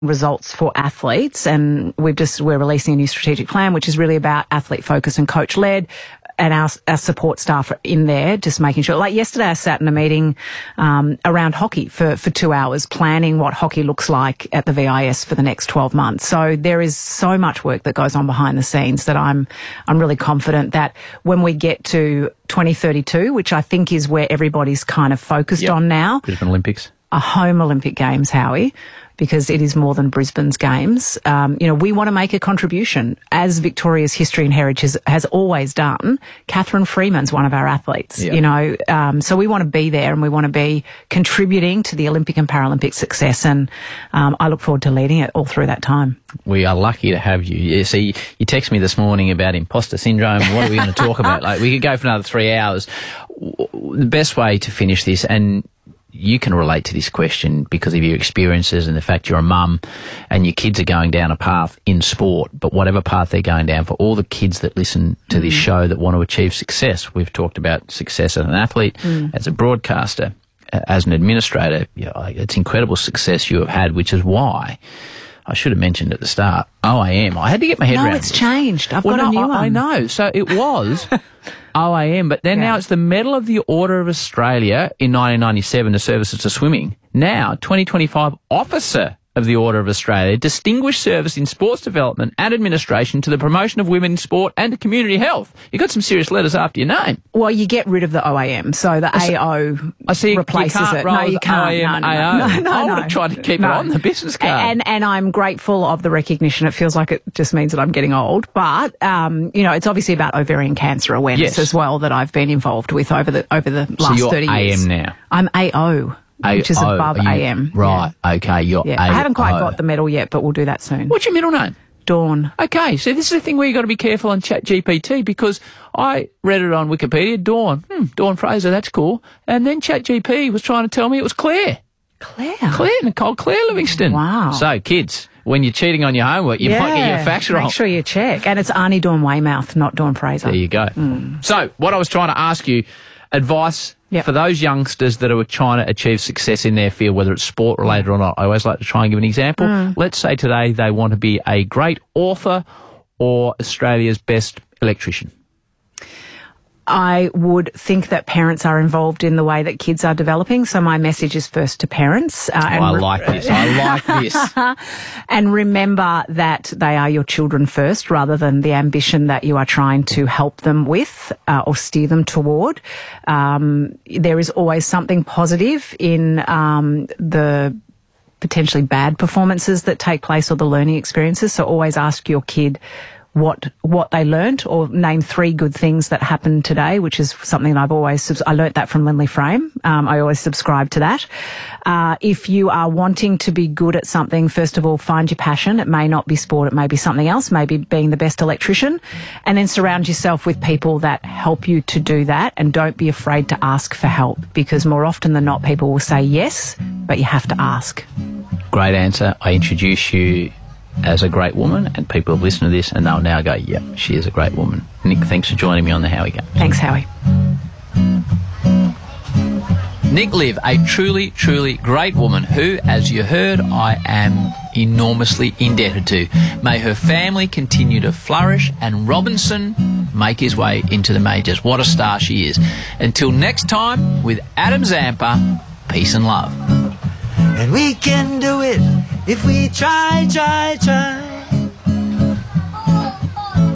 results for athletes, and we're releasing a new strategic plan, which is really about athlete focus and coach led. And our support staff are in there, just making sure. Like yesterday, I sat in a meeting around hockey for 2 hours, planning what hockey looks like at the VIS for the next 12 months. So there is so much work that goes on behind the scenes that I'm really confident that when we get to 2032, which I think is where everybody's kind of focused on now, Brisbane Olympics, a home Olympic Games, Howie, because it is more than Brisbane's Games. We want to make a contribution, as Victoria's history and heritage has always done. Catherine Freeman's one of our athletes, so we want to be there and we want to be contributing to the Olympic and Paralympic success, and I look forward to leading it all through that time. We are lucky to have you. You see, you texted me this morning about imposter syndrome. What are we going to talk about? Like, we could go for another 3 hours. The best way to finish this, and you can relate to this question because of your experiences and the fact you're a mum and your kids are going down a path in sport, but whatever path they're going down, for all the kids that listen to this show that want to achieve success, we've talked about success as an athlete, as a broadcaster, as an administrator. It's incredible success you have had, which is why I should have mentioned at the start, OAM. I had to get my head around it's changed. I've got a new one. I know. So it was OAM, but then now it's the Medal of the Order of Australia in 1997 to services to swimming. Now, 2025 Officer of the Order of Australia, distinguished service in sports development and administration to the promotion of women in sport and to community health. You got some serious letters after your name. Well, you get rid of the OAM, so the AO replaces it. No, you can't. No. I would have tried to keep it on the business card. And I'm grateful of the recognition. It feels like it just means that I'm getting old, but it's obviously about ovarian cancer awareness as well that I've been involved with over the last 30 years. AM now. I'm AO. Which is above AM. Right, okay, you're AO. I haven't quite got the medal yet, but we'll do that soon. What's your middle name? Dawn. Okay, so this is a thing where you've got to be careful on ChatGPT, because I read it on Wikipedia, Dawn. Dawn Fraser, that's cool. And then ChatGPT was trying to tell me it was Claire. Nicole Claire Livingston. Wow. So, kids, when you're cheating on your homework, you might get your facts wrong. Make sure you check. And it's Arnie Dawn Weymouth, not Dawn Fraser. There you go. So, what I was trying to ask you, advice for those youngsters that are trying to achieve success in their field, whether it's sport related or not. I always like to try and give an example. Let's say today they want to be a great author or Australia's best electrician. I would think that parents are involved in the way that kids are developing. So my message is first to parents. I like this. And remember that they are your children first, rather than the ambition that you are trying to help them with or steer them toward. There is always something positive in the potentially bad performances that take place or the learning experiences. So always ask your kid what they learnt, or name 3 good things that happened today, which is something that I learnt that from Lindley Frame. I always subscribe to that. If you are wanting to be good at something, first of all, find your passion. It may not be sport, it may be something else, maybe being the best electrician, and then surround yourself with people that help you to do that, and don't be afraid to ask for help, because more often than not, people will say yes, but you have to ask. Great answer. I introduce you as a great woman, and people have listened to this and they'll now go, yep, she is a great woman. Nick, thanks for joining me on the Howie Game. Thanks, Howie. Nick Liv, a truly, truly great woman who, as you heard, I am enormously indebted to. May her family continue to flourish and Robinson make his way into the majors. What a star she is. Until next time, with Adam Zampa, peace and love. And we can do it if we try.